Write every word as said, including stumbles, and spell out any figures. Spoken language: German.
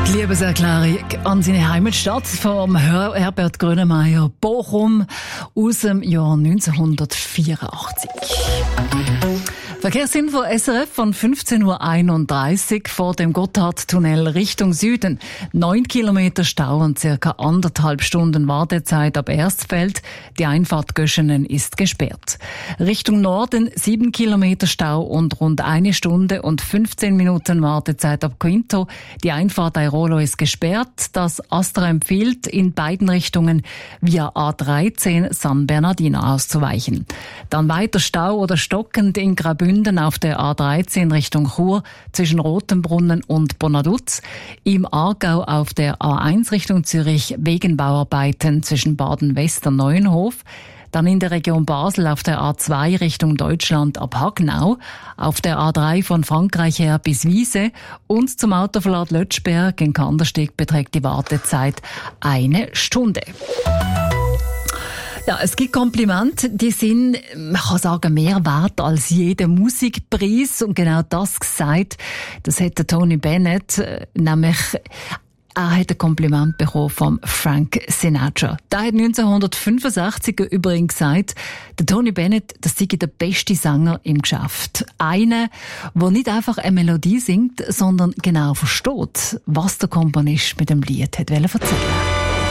Die Liebeserklärung an seine Heimatstadt vom Her- Herbert Grönemeyer, Bochum, aus dem Jahr neunzehnhundertvierundachtzig. Verkehrsinfo S R F von fünfzehn Uhr einunddreißig vor dem Gotthardtunnel Richtung Süden. Neun Kilometer Stau und circa anderthalb Stunden Wartezeit ab Erstfeld. Die Einfahrt Göschenen ist gesperrt. Richtung Norden sieben Kilometer Stau und rund eine Stunde und fünfzehn Minuten Wartezeit ab Quinto. Die Einfahrt Airolo ist gesperrt. Das Astra empfiehlt, in beiden Richtungen via A dreizehn San Bernardino auszuweichen. Dann weiter Stau oder stockend in Graubünden auf der A dreizehn Richtung Chur zwischen Rotenbrunnen und Bonaduz. Im Aargau auf der A eins Richtung Zürich wegen Bauarbeiten zwischen Baden-West und Neuenhof. Dann in der Region Basel auf der A zwei Richtung Deutschland ab Hagnau, auf der A drei von Frankreich her bis Wiese und zum Autoverlad Lötschberg in Kandersteg beträgt die Wartezeit eine Stunde. Ja, es gibt Komplimente, die sind, man kann sagen, mehr wert als jeder Musikpreis. Und genau das gesagt, das hat der Tony Bennett, nämlich er hat ein Kompliment bekommen vom Frank Sinatra. Der hat neunzehnhundertfünfundsechzig übrigens gesagt, der Tony Bennett, das sei der beste Sänger im Geschäft. Einer, der nicht einfach eine Melodie singt, sondern genau versteht, was der Komponist mit dem Lied hat erzählen wollte.